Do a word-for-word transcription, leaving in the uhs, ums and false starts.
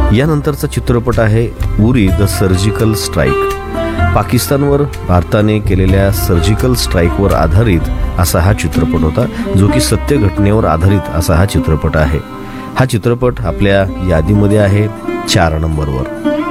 यानंतरचा चित्रपट आहे Uri the surgical strike. पाकिस्तानवर भारताने केलेल्या सर्जिकल स्ट्राईकवर आधारित असा हा चित्रपट होता, जो की सत्य घटनेवर आधारित असा हा चित्रपट आहे. हा चित्रपट आपल्या यादीमध्ये आहे चार नंबरवर.